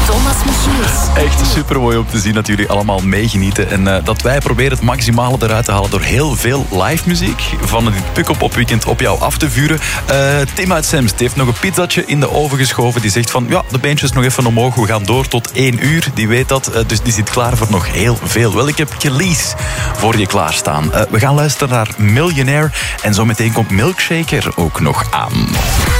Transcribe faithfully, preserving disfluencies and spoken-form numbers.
Thomas Michiels. Echt super mooi om te zien dat jullie allemaal meegenieten. En uh, dat wij proberen het maximale eruit te halen door heel veel live muziek van het Pukkelpop weekend op jou af te vuren. Uh, Tim uit Semst heeft nog een pizzatje in de oven geschoven. Die zegt van, ja, de beentjes nog even omhoog. We gaan door tot één uur. Die weet dat, uh, dus die zit klaar voor nog heel veel. Wel, ik heb Kelly's voor je klaarstaan. Uh, we gaan luisteren naar Millionaire. En zo meteen komt Milkshaker ook nog aan.